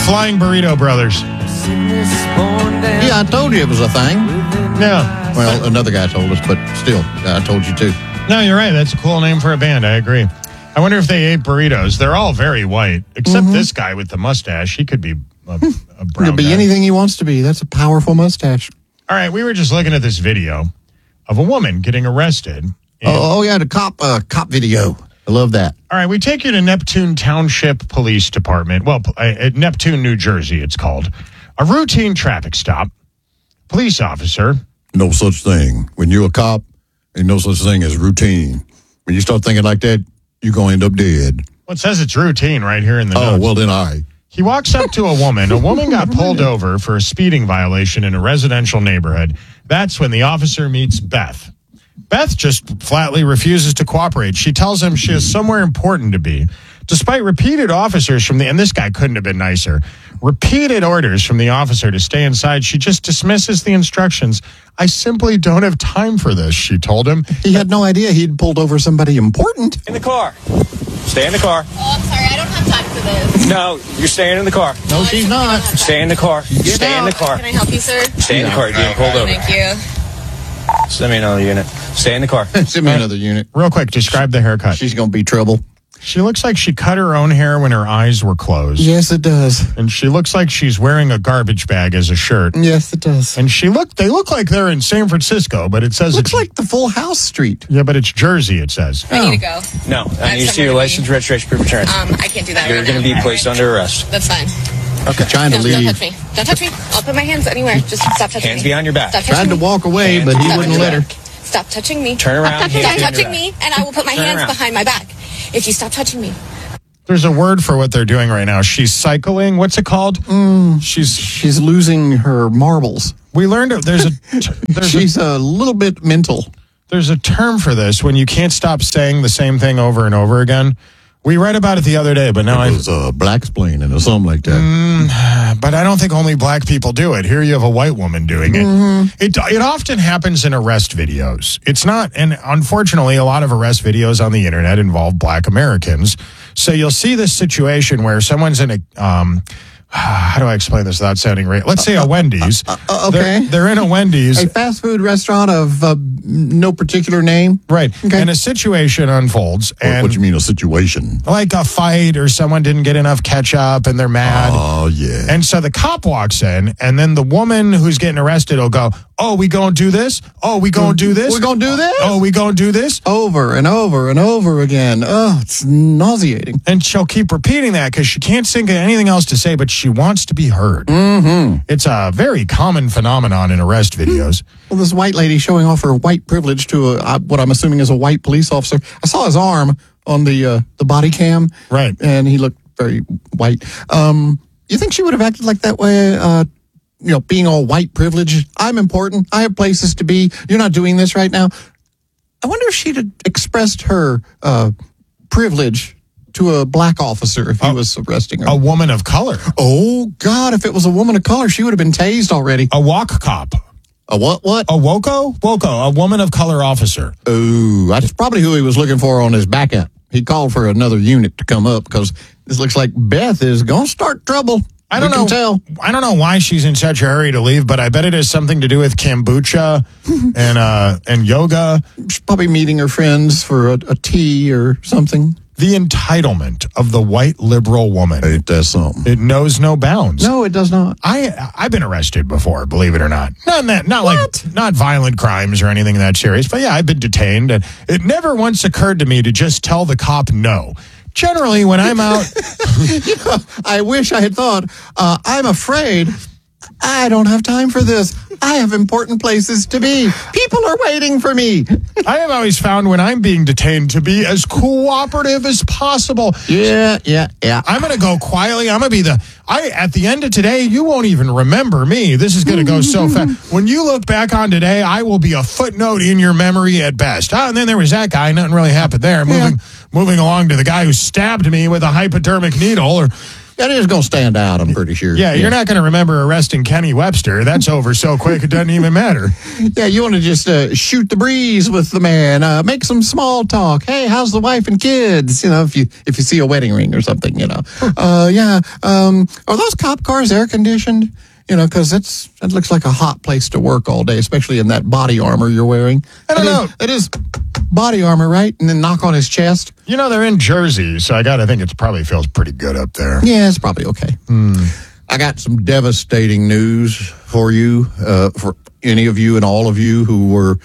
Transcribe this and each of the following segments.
Flying Burrito Brothers. Yeah, I told you it was a thing. Yeah. Well, another guy told us, but still, I told you too. No, you're right. That's a cool name for a band. I agree. I wonder if they ate burritos. They're all very white, except this guy with the mustache. He could be a brown He'll be guy. anything he wants to be. That's a powerful mustache. All right, we were just looking at this video of a woman getting arrested. Oh, yeah, the cop video. I love that. All right, we take you to Neptune Township Police Department. Well, at Neptune, New Jersey, it's called. A routine traffic stop. Police officer. No such thing. When you're a cop, there's no such thing as routine. When you start thinking like that, you're going to end up dead. Well, it says it's routine right here in the notes. Oh, well, then He walks up to a woman. A woman got pulled over for a speeding violation in a residential neighborhood. That's when the officer meets Beth. Beth just flatly refuses to cooperate. She tells him she has somewhere important to be. Despite repeated officers and this guy couldn't have been nicer, repeated orders from the officer to stay inside, she just dismisses the instructions. I simply don't have time for this, she told him. He had no idea he'd pulled over somebody important. In the car. Stay in the car. Oh, I'm sorry. I don't have time for this. No, you're staying in the car. No, she's not. Stay in the car. Stay in the car. Can I help you, sir? Stay in the car. You're being pulled over. Thank you. Send me another unit. Stay in the car. Send me another unit. Real quick, describe the haircut. She's going to be trouble. She looks like she cut her own hair when her eyes were closed. Yes, it does. And she looks like she's wearing a garbage bag as a shirt. Yes, it does. And they look like they're in San Francisco, but it says Looks it's like the Full House street. Yeah, but it's Jersey, it says. I need to go. No, I need to see your license, registration, proof of insurance. I can't do that. You're going to be placed under arrest. That's fine. Okay. Trying to Don't leave. touch me. Don't touch me. I'll put my hands anywhere. Just stop touching me. Hands behind your back. Stop touching Tried to me. walk away, but he Stop wouldn't touching let me. her. Stop touching me. Turn around. Stop touching me, and I will put my Turn hands around. behind my back. If you stop touching me. There's a word for what they're doing right now. She's cycling. What's it called? She's losing her marbles. We learned She's a little bit mental. There's a term for this when you can't stop saying the same thing over and over again. We read about it the other day, but now It was blaxplaining or something like that. But I don't think only black people do it. Here you have a white woman doing it. It often happens in arrest videos. It's not, and unfortunately, a lot of arrest videos on the internet involve black Americans. So you'll see this situation where someone's in a, how do I explain this without sounding right? Let's say a Wendy's. Okay. They're in a Wendy's. A fast food restaurant of no particular name. Right. Okay. And a situation unfolds. And What do you mean a situation? like a fight or someone didn't get enough ketchup and they're mad. Oh, yeah. And so the cop walks in, and then the woman who's getting arrested will go, oh, we gonna do this? Oh, we gonna do this? We're going to do this? Oh, we gonna do this? Over and over and over again. Oh, it's nauseating. And she'll keep repeating that because she can't think of anything else to say, but she wants to be heard. Mm-hmm. It's a very common phenomenon in arrest videos. Well, this white lady showing off her white privilege to what I'm assuming is a white police officer. I saw his arm on the body cam. Right. And he looked very white. You think she would have acted like that way, being all white privilege? I'm important. I have places to be. You're not doing this right now. I wonder if she'd have expressed her privilege to a black officer if he was arresting her. A woman of color. Oh, God, if it was a woman of color, she would have been tased already. A walk cop. A what? A WOCO? WOCO, a woman of color officer. Oh, that's probably who he was looking for on his backup. He called for another unit to come up because this looks like Beth is going to start trouble. I don't know. Tell. I don't know why she's in such a hurry to leave, but I bet it has something to do with kombucha and yoga. She's probably meeting her friends for a tea or something. The entitlement of the white liberal woman. Ain't that something? It knows no bounds. No, it does not. I've been arrested before, believe it or not. Not violent crimes or anything that serious, but yeah, I've been detained, and it never once occurred to me to just tell the cop no. Generally, when I'm out, I wish I had thought. I'm afraid I don't have time for this. I have important places to be. People are waiting for me. I have always found when I'm being detained to be as cooperative as possible. Yeah. I'm going to go quietly. I'm going to be at the end of today, you won't even remember me. This is going to go so fast. When you look back on today, I will be a footnote in your memory at best. And then there was that guy. Nothing really happened there. Moving along to the guy who stabbed me with a hypodermic needle or That is going to stand out, I'm pretty sure. Yeah, you're not going to remember arresting Kenny Webster. That's over so quick it doesn't even matter. Yeah, you want to just shoot the breeze with the man, make some small talk. Hey, how's the wife and kids? If you see a wedding ring or something, are those cop cars air conditioned? Because that looks like a hot place to work all day, especially in that body armor you're wearing. I don't know. It is body armor, right? And then knock on his chest. They're in Jersey, so I got to think it probably feels pretty good up there. Yeah, it's probably okay. I got some devastating news for you, for any of you and all of you who were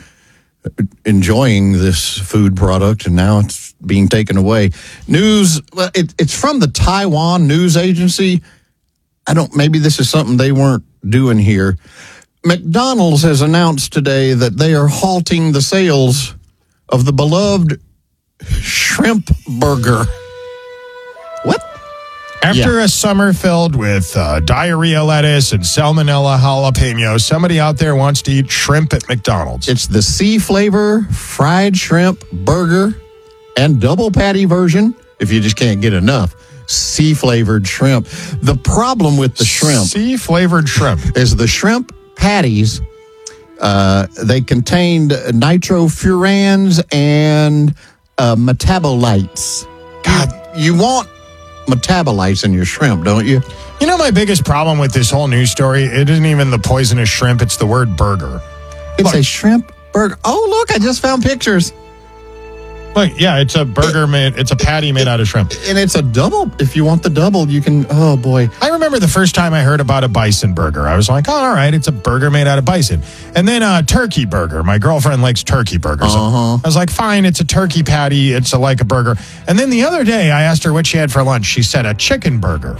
enjoying this food product, and now it's being taken away. News, it's from the Taiwan news agency. Maybe this is something they weren't doing here. McDonald's has announced today that they are halting the sales of the beloved shrimp burger. What? After a summer filled with diarrhea lettuce and salmonella jalapeno, somebody out there wants to eat shrimp at McDonald's. It's the sea flavor fried shrimp burger and double patty version, if you just can't get enough. Sea flavored shrimp. The problem with the shrimp, sea flavored shrimp, is the shrimp patties. They contained nitrofurans and metabolites. God, you want metabolites in your shrimp, don't you? My biggest problem with this whole news story, it isn't even the poisonous shrimp, it's the word burger. It's a shrimp burger. Oh, look, I just found pictures. Look, yeah, it's a burger it's a patty made out of shrimp. And it's a double. If you want the double, you can, oh boy. I remember the first time I heard about a bison burger. I was like, oh, all right, it's a burger made out of bison. And then a turkey burger. My girlfriend likes turkey burgers. I was like, fine, it's a turkey patty. It's like a burger. And then the other day, I asked her what she had for lunch. She said a chicken burger.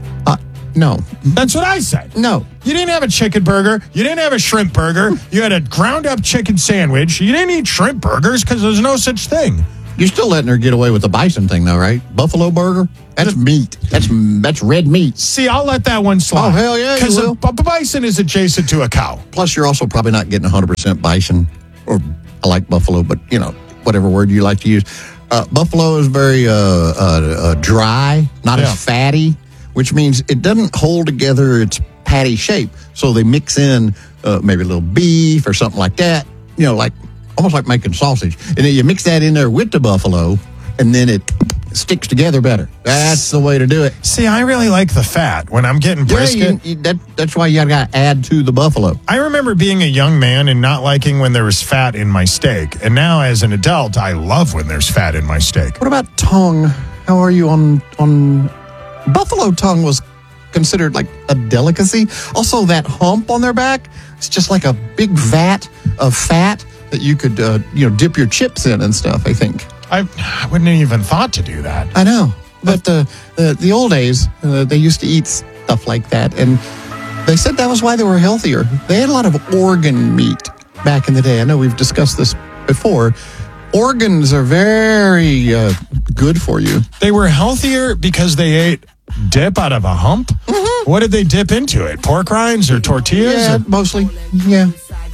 No. That's what I said. No. You didn't have a chicken burger. You didn't have a shrimp burger. You had a ground-up chicken sandwich. You didn't eat shrimp burgers because there's no such thing. You're still letting her get away with the bison thing, though, right? Buffalo burger? That's meat. That's red meat. See, I'll let that one slide. Oh, hell yeah, because you will. a bison is adjacent to a cow. Plus, you're also probably not getting 100% bison. Or I like buffalo, but, whatever word you like to use. Buffalo is very dry, not as fatty, which means it doesn't hold together its patty shape. So they mix in maybe a little beef or something like that, almost like making sausage. And then you mix that in there with the buffalo, and then it sticks together better. That's the way to do it. See, I really like the fat when I'm getting brisket. Yeah, that's why you got to add to the buffalo. I remember being a young man and not liking when there was fat in my steak. And now as an adult, I love when there's fat in my steak. What about tongue? How are you on buffalo tongue was considered like a delicacy. Also, that hump on their back, it's just like a big vat of fat that you could, dip your chips in and stuff, I think. I wouldn't have even thought to do that. I know. But the old days, they used to eat stuff like that. And they said that was why they were healthier. They had a lot of organ meat back in the day. I know we've discussed this before. Organs are very good for you. They were healthier because they ate dip out of a hump? Mm-hmm. What did they dip into it? Pork rinds or tortillas? Yeah, mostly. Yeah.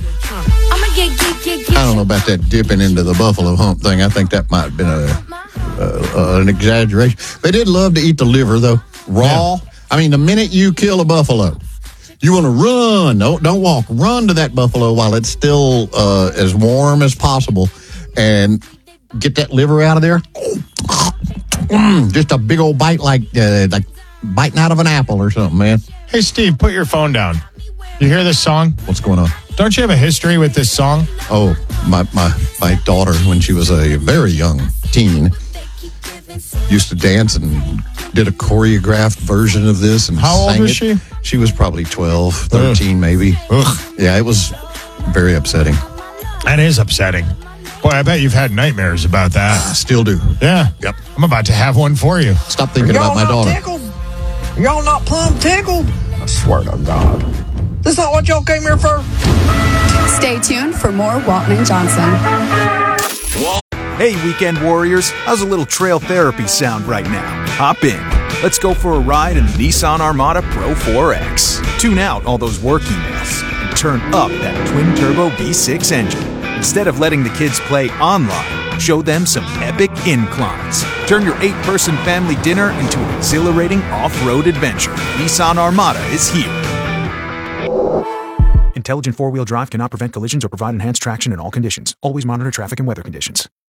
I don't know about that dipping into the buffalo hump thing. I think that might have been an exaggeration. They did love to eat the liver, though. Raw. Yeah. I mean, the minute you kill a buffalo, you want to run. Don't walk. Run to that buffalo while it's still as warm as possible and get that liver out of there. Just a big old bite like biting out of an apple or something, man. Hey, Steve, put your phone down. You hear this song? What's going on? Don't you have a history with this song? Oh, my daughter, when she was a very young teen, used to dance and did a choreographed version of this. And how old was she? She was probably 12, 13 maybe. Ugh. Yeah, it was very upsetting. That is upsetting. Boy, I bet you've had nightmares about that. Still do. Yeah. Yep. I'm about to have one for you. Stop thinking about my daughter. Tickled? Y'all not plumb tickled? I swear to God. This not what y'all came here for? Stay tuned for more Walton and Johnson. Hey, weekend warriors. How's a little trail therapy sound right now? Hop in. Let's go for a ride in the Nissan Armada Pro 4X. Tune out all those work emails and turn up that twin-turbo V6 engine. Instead of letting the kids play online, Show them some epic inclines. Turn your 8-person family dinner into an exhilarating off-road adventure. Nissan Armada is here. Intelligent four-wheel drive cannot prevent collisions or provide enhanced traction in all conditions. Always monitor traffic and weather conditions.